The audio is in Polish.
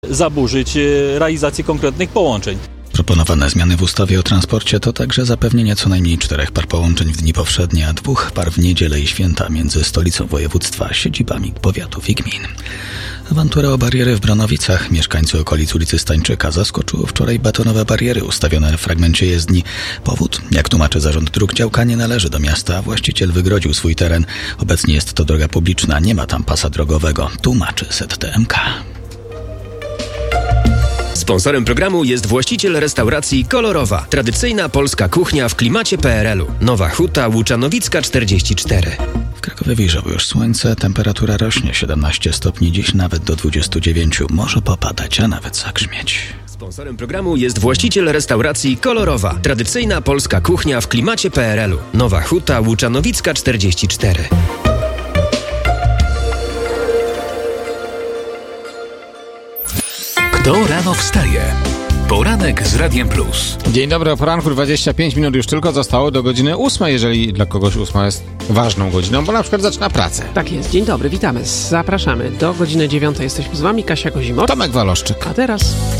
zaburzyć realizację konkretnych połączeń. Proponowane zmiany w ustawie o transporcie to także zapewnienie co najmniej 4 par połączeń w dni powszednie, a 2 par w niedzielę i święta między stolicą województwa a siedzibami powiatów i gmin. Awantura o bariery w Bronowicach. Mieszkańcy okolic ulicy Stańczyka zaskoczyło wczoraj betonowe bariery ustawione w fragmencie jezdni. Powód? Jak tłumaczy Zarząd Dróg, działka nie należy do miasta, a właściciel wygrodził swój teren. Obecnie jest to droga publiczna, nie ma tam pasa drogowego, tłumaczy ZTMK. Sponsorem programu jest właściciel restauracji Kolorowa. Tradycyjna polska kuchnia w klimacie PRL-u. Nowa Huta, Łuczanowicka 44. W Krakowie wyjrzało już słońce, temperatura rośnie 17 stopni, dziś nawet do 29. Może popadać, a nawet zagrzmieć. Sponsorem programu jest właściciel restauracji Kolorowa. Tradycyjna polska kuchnia w klimacie PRL-u. Nowa Huta, Łuczanowicka 44. Kto rano wstaje? Poranek z Radiem Plus. Dzień dobry, o poranku 25 minut już tylko zostało do godziny 8, jeżeli dla kogoś 8 jest ważną godziną, bo na przykład zaczyna pracę. Tak jest, dzień dobry, witamy, zapraszamy. Do godziny 9 jesteśmy z wami, Kasia Kozimor, Tomek Waloszczyk. a teraz